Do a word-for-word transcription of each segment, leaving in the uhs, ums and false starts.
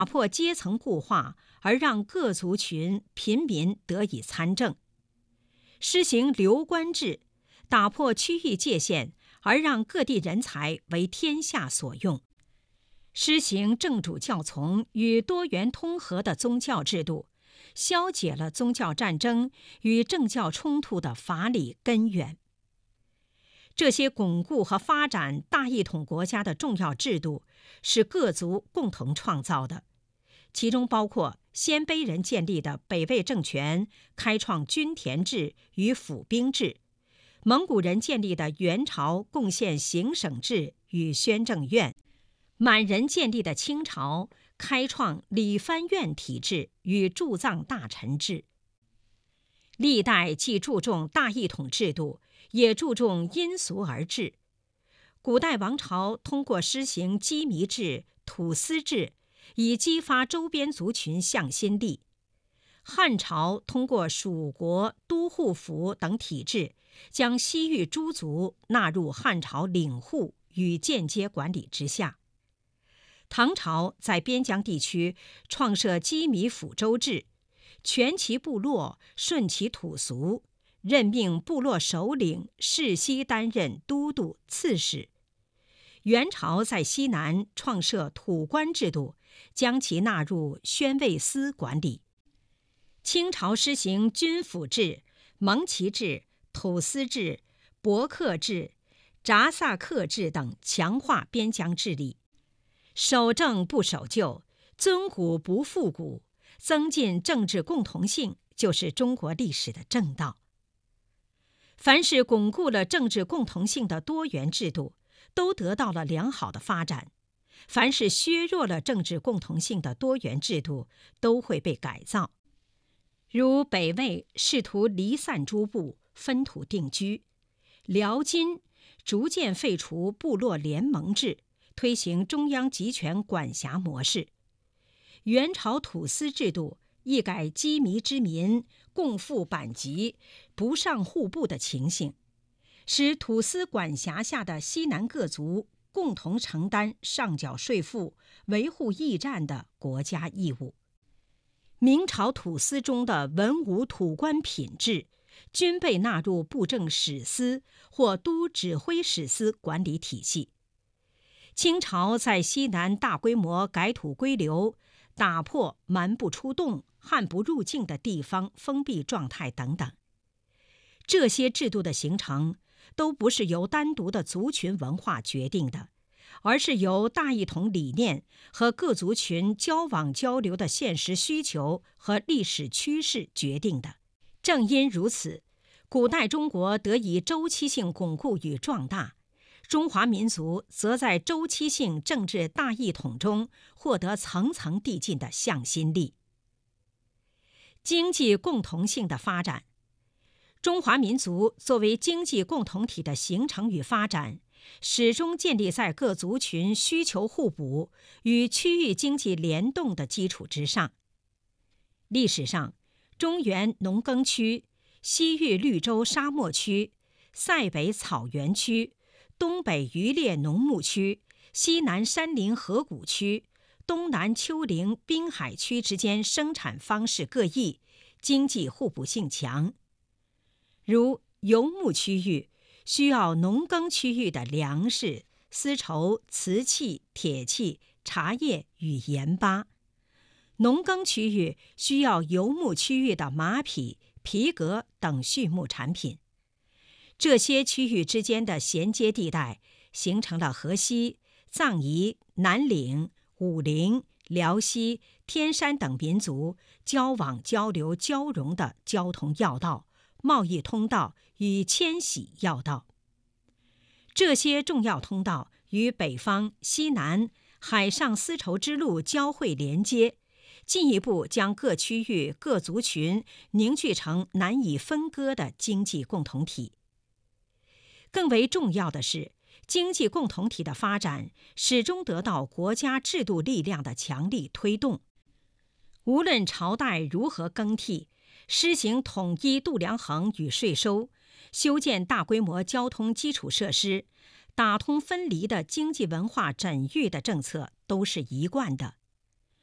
打破阶层固化，而让各族群平民得以参政；施行流官制，打破区域界限，而让各地人才为天下所用；施行正主教从与多元通和的宗教制度，消解了宗教战争与政教冲突的法理根源。这些巩固和发展大一统国家的重要制度是各族共同创造的，其中包括鲜卑人建立的北魏政权，开创均田制与府兵制；蒙古人建立的元朝，贡献行省制与宣政院；满人建立的清朝，开创理藩院体制与驻藏大臣制。历代既注重大一统制度，也注重因俗而治。古代王朝通过施行羁縻制、土司制，以激发周边族群向心力；汉朝通过属国、都护府等体制，将西域诸族纳入汉朝领护与间接管理之下。唐朝在边疆地区创设羁縻府州制，全其部落，顺其土俗，任命部落首领世袭担任都督、刺史。元朝在西南创设土官制度，将其纳入宣慰司管理。清朝施行军府制、蒙旗制、土司制、伯克制、札萨克制等，强化边疆治理。守正不守旧，尊古不复古，增进政治共同性，就是中国历史的正道。凡是巩固了政治共同性的多元制度，都得到了良好的发展；凡是削弱了政治共同性的多元制度，都会被改造。如北魏试图离散诸部，分土定居；辽金逐渐废除部落联盟制，推行中央集权管辖模式；元朝土司制度一改羁縻之民共赴版籍、不上户部的情形，使土司管辖下的西南各族共同承担上缴税赋、维护驿站的国家义务。明朝土司中的文武土官品制，均被纳入布政使司或都指挥使司管理体系。清朝在西南大规模改土归流，打破蛮不出动、汉不入境的地方封闭状态等等。这些制度的形成，都不是由单独的族群文化决定的，而是由大一统理念和各族群交往交流的现实需求和历史趋势决定的。正因如此，古代中国得以周期性巩固与壮大，中华民族则在周期性政治大一统中获得层层递进的向心力。经济共同性的发展，中华民族作为经济共同体的形成与发展，始终建立在各族群需求互补与区域经济联动的基础之上。历史上，中原农耕区、西域绿洲沙漠区、塞北草原区、东北渔猎农牧区、西南山林河谷区、东南丘陵滨海区之间生产方式各异，经济互补性强。如游牧区域需要农耕区域的粮食、丝绸、瓷器、铁器、茶叶与盐巴；农耕区域需要游牧区域的马匹、皮革等畜牧产品。这些区域之间的衔接地带，形成了河西、藏彝、南岭、武陵、辽西、天山等民族交往交流交融的交通要道、贸易通道与迁徙要道。这些重要通道与北方、西南、海上丝绸之路交汇连接，进一步将各区域各族群凝聚成难以分割的经济共同体。更为重要的是，经济共同体的发展始终得到国家制度力量的强力推动。无论朝代如何更替，施行统一度量衡与税收，修建大规模交通基础设施，打通分离的经济文化缜密的政策都是一贯的。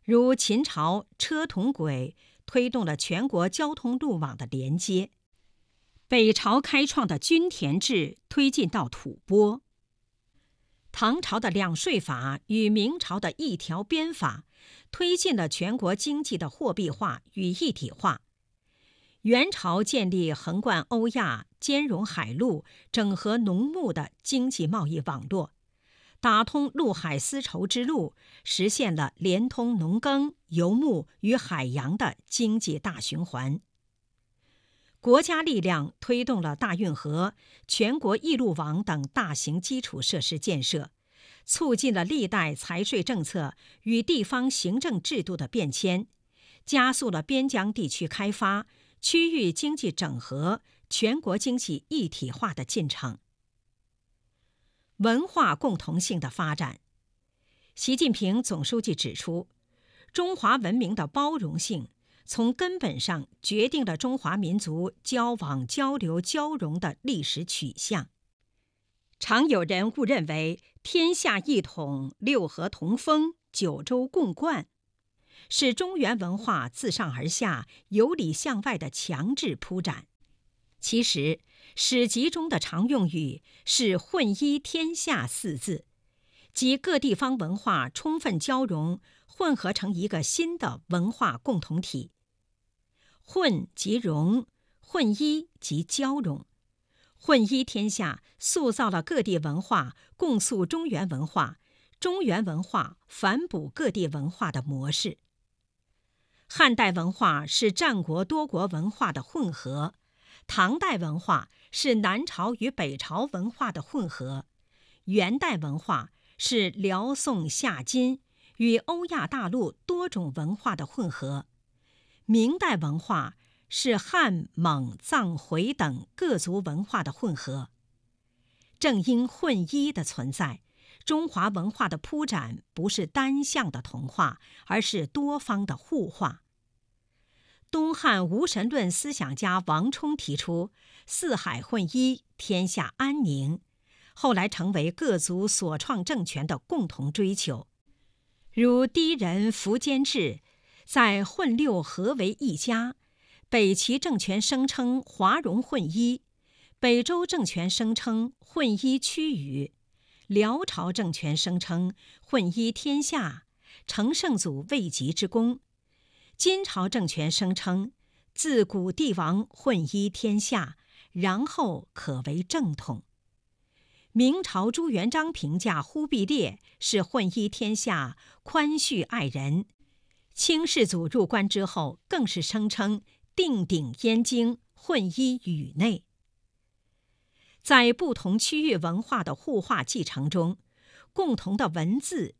如秦朝车同轨推动了全国交通路网的连接，北朝开创的均田制推进到吐蕃，唐朝的两税法与明朝的一条鞭法推进了全国经济的货币化与一体化。元朝建立横贯欧亚、兼容海陆、整合农牧的经济贸易网络，打通陆海丝绸之路，实现了连通农耕、游牧与海洋的经济大循环。国家力量推动了大运河、全国一路网等大型基础设施建设，促进了历代财税政策与地方行政制度的变迁，加速了边疆地区开发、区域经济整合、全国经济一体化的进程。文化共同性的发展，习近平总书记指出，中华文明的包容性从根本上决定了中华民族交往、交流、交融的历史取向。常有人误认为天下一统、六合同风、九州共贯是中原文化自上而下、由里向外的强制铺展。其实，史籍中的常用语是“混一天下”四字，即各地方文化充分交融，混合成一个新的文化共同体。混即融，混一即交融。混一天下塑造了各地文化共塑中原文化、中原文化反哺各地文化的模式。汉代文化是战国多国文化的混合，唐代文化是南朝与北朝文化的混合，元代文化是辽宋夏金与欧亚大陆多种文化的混合，明代文化是汉、蒙、藏、回等各族文化的混合。正因混一的存在，中华文化的铺展不是单向的同化，而是多方的互化。东汉无神论思想家王充提出四海混一，天下安宁，后来成为各族所创政权的共同追求。如氐人苻坚志在混六合为一家，北齐政权声称华容混一，北周政权声称混一区域，辽朝政权声称混一天下，成圣祖未及之功。金朝政权声称自古帝王混一天下，然后可为正统。明朝朱元璋评价忽必烈是混一天下、宽恤爱人，清世祖入关之后更是声称定鼎燕京，混一宇内。在不同区域文化的互化继承中，共同的文字